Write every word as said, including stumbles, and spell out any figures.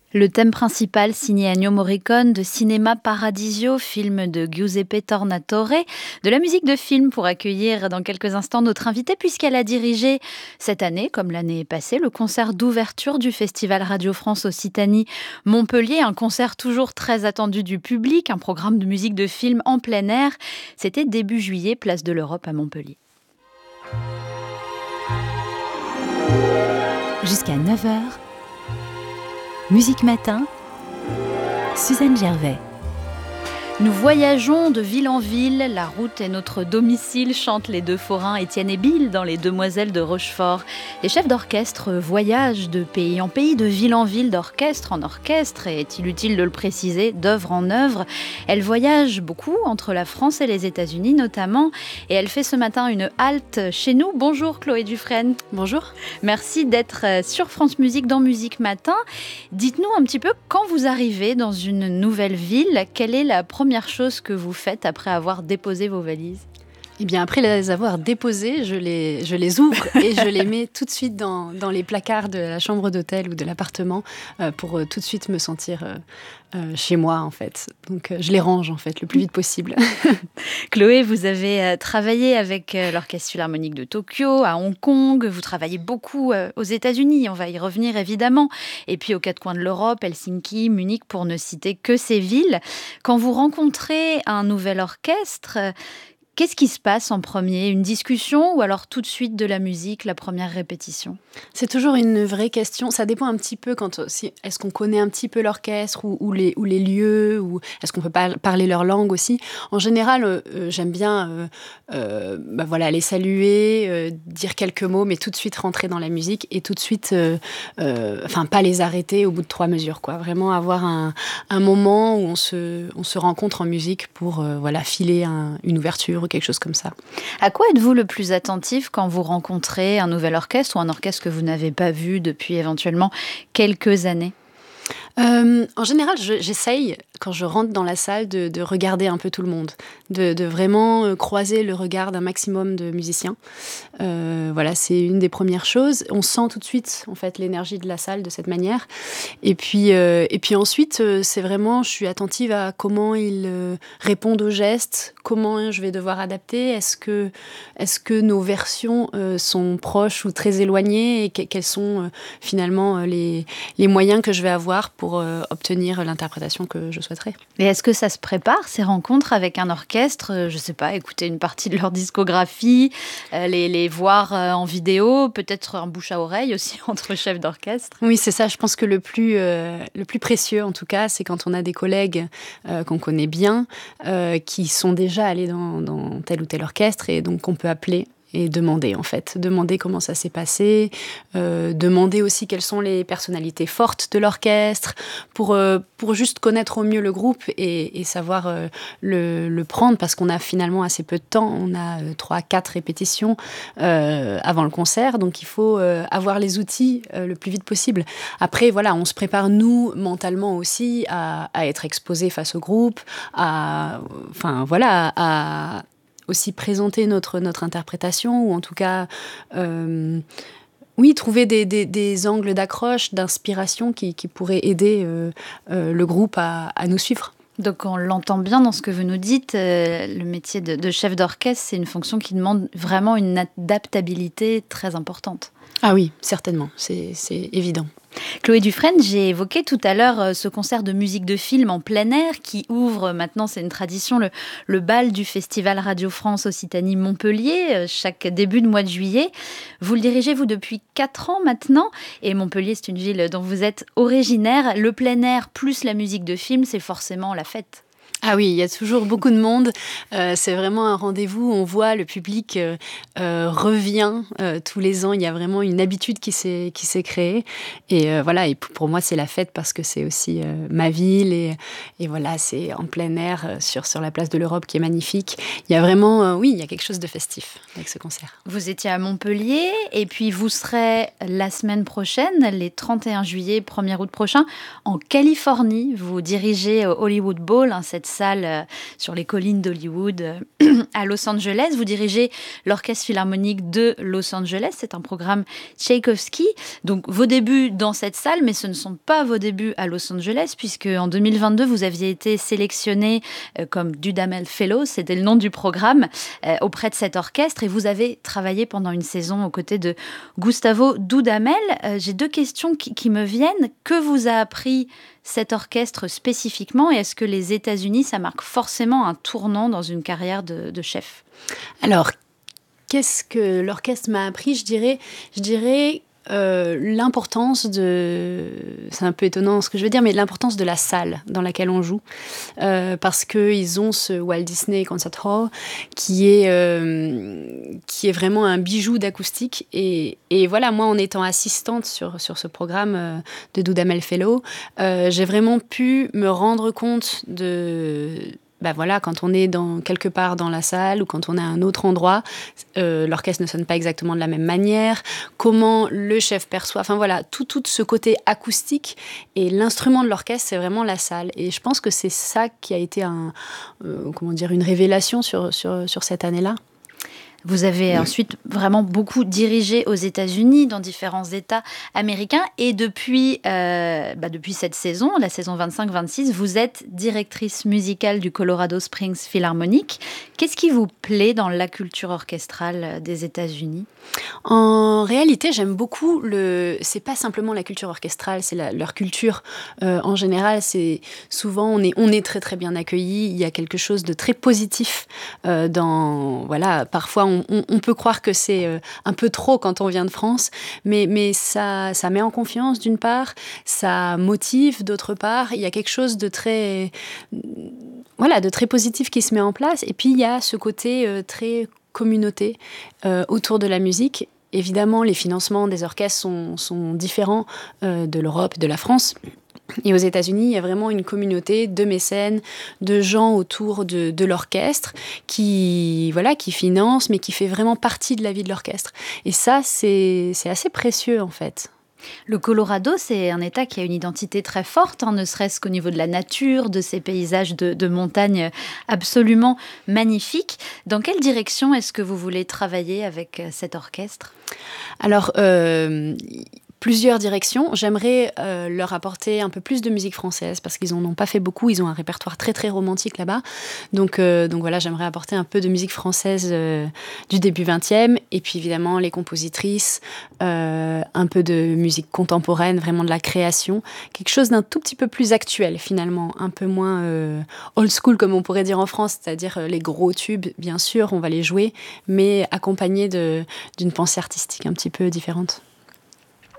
Le thème principal, signé Ennio Morricone, de Cinema Paradiso, film de Giuseppe Tornatore, de la musique de film pour accueillir dans quelques instants notre invitée, puisqu'elle a dirigé cette année, comme l'année passée, le concert d'ouverture du Festival Radio France Occitanie Montpellier, un concert toujours très attendu du public, un programme de musique de film en plein air. C'était début juillet, place de l'Europe à Montpellier. Jusqu'à neuf heures, Musique Matin, Suzanne Gervais. Nous voyageons de ville en ville, la route est notre domicile, chantent les deux forains Étienne et Bill dans Les Demoiselles de Rochefort. Les chefs d'orchestre voyagent de pays en pays, de ville en ville, d'orchestre en orchestre, et est-il utile de le préciser, d'œuvre en œuvre. Elle voyage beaucoup entre la France et les États-Unis notamment, et elle fait ce matin une halte chez nous. Bonjour Chloé Dufresne. Bonjour. Merci d'être sur France Musique dans Musique Matin. Dites-nous un petit peu, quand vous arrivez dans une nouvelle ville, quelle est la première première chose que vous faites après avoir déposé vos valises? Eh bien, après les avoir déposées, je les, je les ouvre et je les mets tout de suite dans, dans les placards de la chambre d'hôtel ou de l'appartement euh, pour euh, tout de suite me sentir euh, euh, chez moi, en fait. Donc, euh, je les range, en fait, le plus vite possible. Chloé, vous avez euh, travaillé avec euh, l'Orchestre Philharmonique de Tokyo, à Hong Kong. Vous travaillez beaucoup euh, aux États-Unis, on va y revenir évidemment. Et puis aux quatre coins de l'Europe, Helsinki, Munich, pour ne citer que ces villes. Quand vous rencontrez un nouvel orchestre, euh, qu'est-ce qui se passe en premier? Une discussion ou alors tout de suite de la musique, la première répétition? C'est toujours une vraie question. Ça dépend un petit peu quand si, est-ce qu'on connaît un petit peu l'orchestre ou, ou, les, ou les lieux, ou est-ce qu'on peut pas parler leur langue aussi. En général, euh, j'aime bien euh, euh, bah voilà, les saluer, euh, dire quelques mots, mais tout de suite rentrer dans la musique et tout de suite, euh, euh, enfin pas les arrêter au bout de trois mesures, quoi. Vraiment avoir un, un moment où on se, on se rencontre en musique pour euh, voilà, filer un, une ouverture, quelque chose comme ça. À quoi êtes-vous le plus attentif quand vous rencontrez un nouvel orchestre ou un orchestre que vous n'avez pas vu depuis éventuellement quelques années? Euh, en général, je, j'essaye, quand je rentre dans la salle, de, de regarder un peu tout le monde, de, de vraiment croiser le regard d'un maximum de musiciens. Euh, voilà, c'est une des premières choses. On sent tout de suite, en fait, l'énergie de la salle de cette manière. Et puis, euh, et puis ensuite, c'est vraiment, je suis attentive à comment ils euh, répondent aux gestes, comment je vais devoir adapter. Est-ce que, est-ce que nos versions euh, sont proches ou très éloignées, et que, quels sont euh, finalement les, les moyens que je vais avoir pour euh, obtenir l'interprétation que je souhaiterais. Et est-ce que ça se prépare, ces rencontres avec un orchestre? euh, Je ne sais pas, écouter une partie de leur discographie, euh, les, les voir euh, en vidéo, peut-être un bouche à oreille aussi entre chefs d'orchestre? Oui, c'est ça. Je pense que le plus, euh, le plus précieux, en tout cas, c'est quand on a des collègues euh, qu'on connaît bien, euh, qui sont déjà allés dans, dans tel ou tel orchestre, et donc on peut appeler et demander, en fait. Demander comment ça s'est passé, euh, demander aussi quelles sont les personnalités fortes de l'orchestre, pour, euh, pour juste connaître au mieux le groupe et, et savoir euh, le, le prendre, parce qu'on a finalement assez peu de temps. On a euh, trois, quatre répétitions euh, avant le concert, donc il faut euh, avoir les outils euh, le plus vite possible. Après, voilà, on se prépare, nous, mentalement aussi, à, à être exposés face au groupe, à... Enfin, voilà, à... aussi présenter notre, notre interprétation, ou en tout cas, euh, oui, trouver des, des, des angles d'accroche, d'inspiration qui, qui pourraient aider euh, euh, le groupe à, à nous suivre. Donc on l'entend bien dans ce que vous nous dites, euh, le métier de, de chef d'orchestre, c'est une fonction qui demande vraiment une adaptabilité très importante. Ah oui, certainement, c'est, c'est évident. Chloé Dufresne, j'ai évoqué tout à l'heure ce concert de musique de film en plein air qui ouvre, maintenant c'est une tradition, le, le bal du Festival Radio France Occitanie Montpellier, chaque début de mois de juillet. Vous le dirigez, vous, depuis quatre ans maintenant, et Montpellier, c'est une ville dont vous êtes originaire. Le plein air plus la musique de film, c'est forcément la fête. Ah oui, il y a toujours beaucoup de monde. Euh, c'est vraiment un rendez-vous. On voit le public euh, euh, revient euh, tous les ans. Il y a vraiment une habitude qui s'est qui s'est créée. Et euh, voilà. Et pour moi, c'est la fête parce que c'est aussi euh, ma ville et et voilà, c'est en plein air euh, sur sur la place de l'Europe qui est magnifique. Il y a vraiment, euh, oui, il y a quelque chose de festif avec ce concert. Vous étiez à Montpellier et puis vous serez la semaine prochaine, les trente et un juillet, premier août prochain, en Californie. Vous dirigez Hollywood Bowl, hein, cette salle euh, sur les collines d'Hollywood euh, à Los Angeles. Vous dirigez l'Orchestre Philharmonique de Los Angeles. C'est un programme Tchaïkovski. Donc vos débuts dans cette salle, mais ce ne sont pas vos débuts à Los Angeles, puisque en deux mille vingt-deux, vous aviez été sélectionné euh, comme Dudamel Fellow, c'était le nom du programme, euh, auprès de cet orchestre, et vous avez travaillé pendant une saison aux côtés de Gustavo Dudamel. Euh, j'ai deux questions qui, qui me viennent. Que vous a appris cet orchestre spécifiquement, et est-ce que les États-Unis, ça marque forcément un tournant dans une carrière de, de chef? Alors, qu'est-ce que l'orchestre m'a appris? Je dirais, je dirais euh, l'importance de... C'est un peu étonnant ce que je veux dire, mais l'importance de la salle dans laquelle on joue. Euh, parce qu'ils ont ce Walt Disney Concert Hall qui est, euh, qui est vraiment un bijou d'acoustique. Et, et voilà, moi, en étant assistante sur, sur ce programme euh, de Dudamel Fellow, euh, j'ai vraiment pu me rendre compte de... Ben voilà, quand on est dans, quelque part dans la salle ou quand on est à un autre endroit, euh, l'orchestre ne sonne pas exactement de la même manière. Comment le chef perçoit, enfin voilà, tout, tout ce côté acoustique. Et l'instrument de l'orchestre, c'est vraiment la salle. Et je pense que c'est ça qui a été un, euh, comment dire, une révélation sur, sur, sur cette année-là. Vous avez ensuite vraiment beaucoup dirigé aux États-Unis, dans différents États américains. Et depuis, euh, bah depuis cette saison, la saison vingt-cinq vingt-six, vous êtes directrice musicale du Colorado Springs Philharmonic. Qu'est-ce qui vous plaît dans la culture orchestrale des États-Unis ? En réalité, j'aime beaucoup le. C'est pas simplement la culture orchestrale, c'est la, leur culture euh, en général. C'est souvent on est on est très très bien accueillis. Il y a quelque chose de très positif euh, dans voilà. Parfois on, on, on peut croire que c'est euh, un peu trop quand on vient de France, mais mais ça ça met en confiance d'une part, ça motive d'autre part. Il y a quelque chose de très voilà de très positif qui se met en place. Et puis il y a ce côté euh, très communauté euh, autour de la musique. Évidemment, les financements des orchestres sont, sont différents euh, de l'Europe, de la France. Et aux États-Unis, il y a vraiment une communauté de mécènes, de gens autour de, de l'orchestre qui, voilà, qui financent, mais qui fait vraiment partie de la vie de l'orchestre. Et ça, c'est, c'est assez précieux, en fait. Le Colorado, c'est un État qui a une identité très forte, hein, ne serait-ce qu'au niveau de la nature, de ces paysages de, de montagne absolument magnifiques. Dans quelle direction est-ce que vous voulez travailler avec cet orchestre ? Alors, euh, plusieurs directions. J'aimerais euh, leur apporter un peu plus de musique française parce qu'ils n'en ont pas fait beaucoup. Ils ont un répertoire très, très romantique là-bas. Donc, euh, donc voilà, j'aimerais apporter un peu de musique française euh, du début vingtième. Et puis évidemment, les compositrices, euh, un peu de musique contemporaine, vraiment de la création. Quelque chose d'un tout petit peu plus actuel finalement, un peu moins euh, old school comme on pourrait dire en France, c'est-à-dire euh, les gros tubes, bien sûr, on va les jouer, mais accompagnés de, d'une pensée artistique un petit peu différente.